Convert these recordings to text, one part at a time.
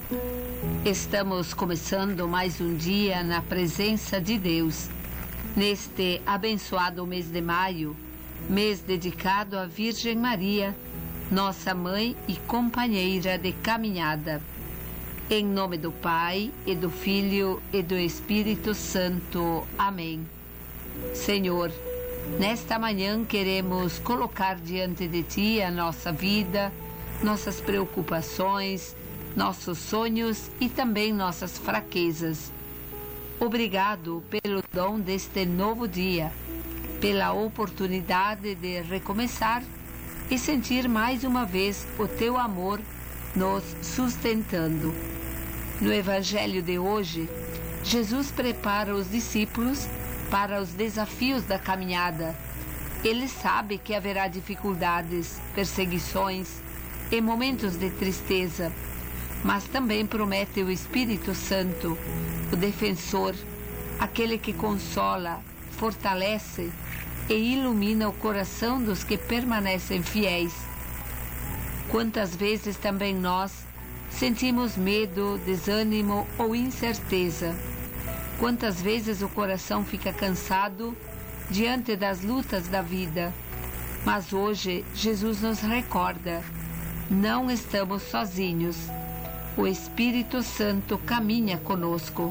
Estamos começando mais um dia na presença de Deus, neste abençoado mês de maio, mês dedicado à Virgem Maria, nossa mãe e companheira de caminhada. Em nome do Pai, e do Filho, e do Espírito Santo. Amém. Senhor, nesta manhã queremos colocar diante de Ti a nossa vida, nossas preocupações, nossos sonhos e também nossas fraquezas. Obrigado pelo dom deste novo dia, pela oportunidade de recomeçar e sentir mais uma vez o Teu amor nos sustentando. No Evangelho de hoje, Jesus prepara os discípulos para os desafios da caminhada. Ele sabe que haverá dificuldades, perseguições e momentos de tristeza, mas também promete o Espírito Santo, o defensor, aquele que consola, fortalece e ilumina o coração dos que permanecem fiéis. Quantas vezes também nós sentimos medo, desânimo ou incerteza? Quantas vezes o coração fica cansado diante das lutas da vida? Mas hoje Jesus nos recorda: não estamos sozinhos. O Espírito Santo caminha conosco.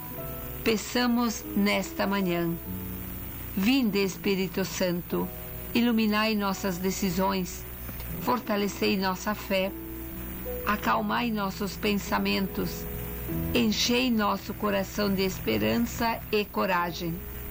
Peçamos nesta manhã: vinde, Espírito Santo, iluminai nossas decisões, fortalecei nossa fé, acalmai nossos pensamentos, enchei nosso coração de esperança e coragem.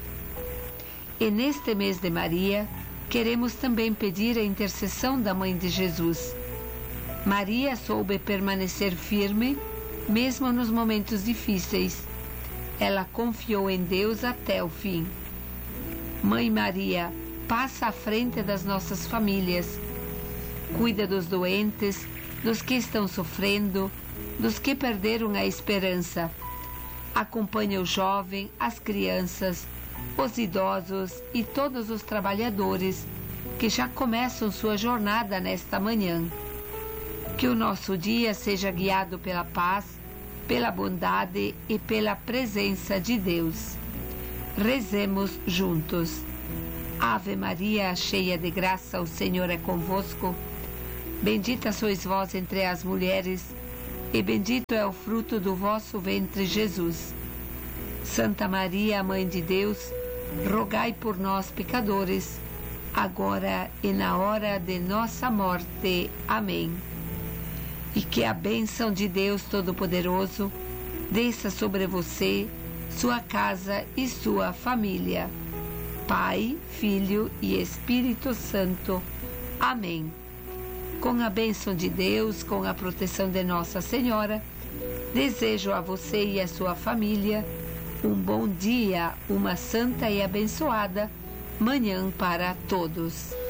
E neste mês de Maria, queremos também pedir a intercessão da Mãe de Jesus. Maria soube permanecer firme, mesmo nos momentos difíceis. Ela confiou em Deus até o fim. Mãe Maria, passa à frente das nossas famílias. Cuida dos doentes, dos que estão sofrendo, dos que perderam a esperança. Acompanha o jovem, as crianças, os idosos e todos os trabalhadores que já começam sua jornada nesta manhã. Que o nosso dia seja guiado pela paz, pela bondade e pela presença de Deus. Rezemos juntos. Ave Maria, cheia de graça, o Senhor é convosco. Bendita sois vós entre as mulheres, e bendito é o fruto do vosso ventre, Jesus. Santa Maria, Mãe de Deus, rogai por nós, pecadores, agora e na hora de nossa morte. Amém. E que a bênção de Deus Todo-Poderoso desça sobre você, sua casa e sua família. Pai, Filho e Espírito Santo. Amém. Com a bênção de Deus, com a proteção de Nossa Senhora, desejo a você e a sua família um bom dia, uma santa e abençoada manhã para todos.